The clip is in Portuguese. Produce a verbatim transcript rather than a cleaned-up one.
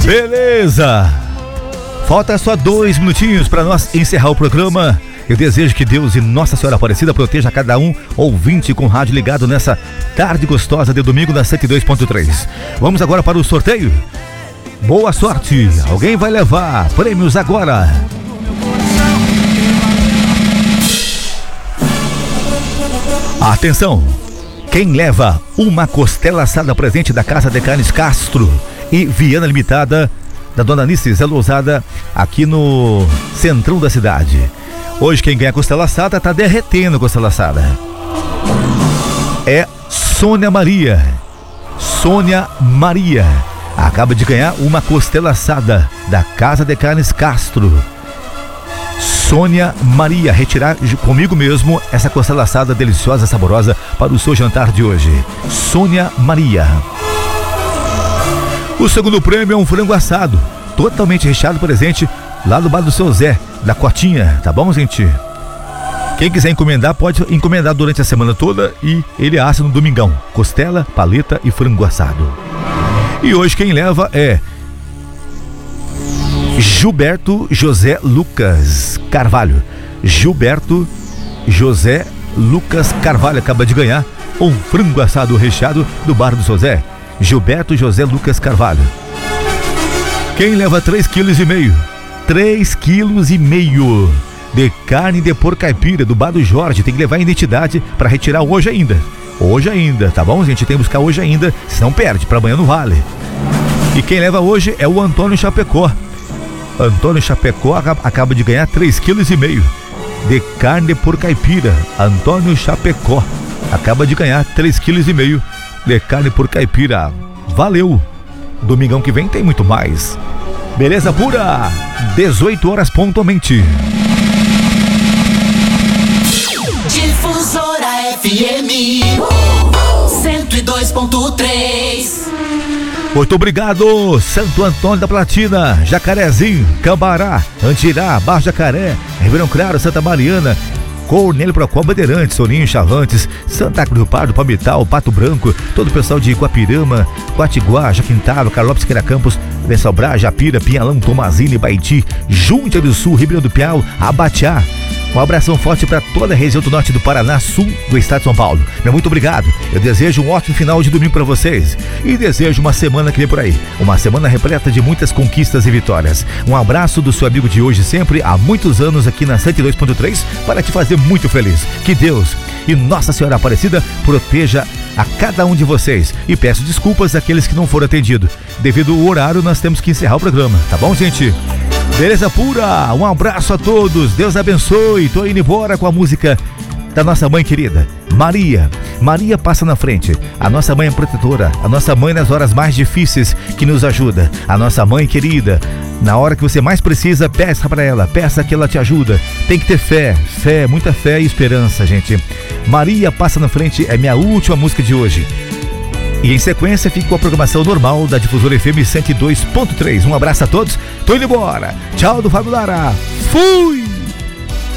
Beleza! Falta só dois minutinhos para nós encerrar o programa. Eu desejo que Deus e Nossa Senhora Aparecida proteja cada um ouvinte com rádio ligado nessa tarde gostosa de domingo na cento e dois ponto três. Vamos agora para o sorteio. Boa sorte! Alguém vai levar prêmios agora. Atenção! Quem leva uma costela assada presente da Casa de Carnes Castro e Viana Limitada da Dona Anice Zé Lousada aqui no centrão da cidade. Hoje quem ganha costela assada tá derretendo a costela assada. É Sônia Maria. Sônia Maria acaba de ganhar uma costela assada da Casa de Carnes Castro. Sônia Maria, retirar comigo mesmo essa costela assada deliciosa, saborosa para o seu jantar de hoje. Sônia Maria. O segundo prêmio é um frango assado, totalmente recheado, presente lá do bar do seu Zé, da Cotinha, tá bom, gente? Quem quiser encomendar, pode encomendar durante a semana toda e ele assa no domingão. Costela, paleta e frango assado. E hoje quem leva é Gilberto José Lucas Carvalho. Gilberto José Lucas Carvalho acaba de ganhar um frango assado recheado do bar do seu Zé. Gilberto José Lucas Carvalho. Quem leva três quilos e meio? três quilos e meio de carne de porco caipira do bar do Jorge. Tem que levar a identidade para retirar hoje ainda. Hoje ainda, tá bom, gente? Tem que buscar hoje ainda, senão perde, para amanhã não vale. E quem leva hoje é o Antônio Chapecó. Antônio Chapecó acaba de ganhar três quilos e meio de carne de porco caipira. Antônio Chapecó acaba de ganhar três quilos e meio de carne por caipira. Valeu! Domingão que vem tem muito mais. Beleza pura? dezoito horas pontualmente. Difusora F M cento e dois ponto três. Muito obrigado, Santo Antônio da Platina, Jacarezinho, Cambará, Antirá, Baixo Jacaré, Ribeirão Claro, Santa Mariana, Cornélio Procó, Bandeirantes, Soninho, Chavantes, Santa Cruz do Pardo, Palmital, Pato Branco, todo o pessoal de Guapirama, Guatiguá, Jaquintaro, Carlópolis, Queira Campos, Bensalbrá, Japira, Pinhalão, Tomazini, Baiti, Junta do Sul, Ribeirão do Piau, Abatiá. Um abração forte para toda a região do norte do Paraná, sul do estado de São Paulo. Meu muito obrigado. Eu desejo um ótimo final de domingo para vocês e desejo uma semana que vem por aí. Uma semana repleta de muitas conquistas e vitórias. Um abraço do seu amigo de hoje sempre, há muitos anos aqui na cento e dois ponto três, para te fazer muito feliz. Que Deus e Nossa Senhora Aparecida proteja a cada um de vocês. E peço desculpas àqueles que não foram atendidos. Devido ao horário, nós temos que encerrar o programa. Tá bom, gente? Beleza pura, um abraço a todos, Deus abençoe. Tô indo embora com a música da nossa mãe querida, Maria. Maria passa na frente, a nossa mãe é protetora, a nossa mãe nas horas mais difíceis que nos ajuda, a nossa mãe querida. Na hora que você mais precisa, peça para ela, peça que ela te ajuda. Tem que ter fé, fé, muita fé e esperança, gente. Maria passa na frente é minha última música de hoje. E em sequência fica com a programação normal da Difusora F M cento e dois ponto três. Um abraço a todos, tô indo embora. Tchau do Fábio Lara. Fui!